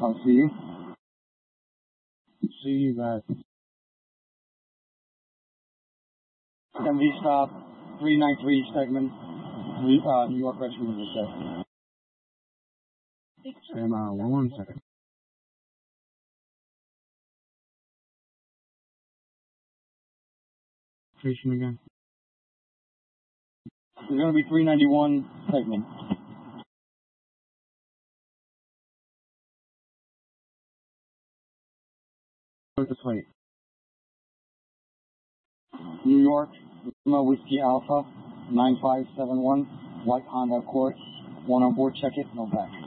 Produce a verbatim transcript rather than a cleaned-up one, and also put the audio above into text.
I'll see you. See you guys. M V stop, three nine three segment, uh, New York Rescue Movement. Stand by one second. Station again. It's going to be three ninety-one segment. This way. New York, Lima Whiskey Alpha, nine five seven one, White Honda Accord, one on board, check it, no back.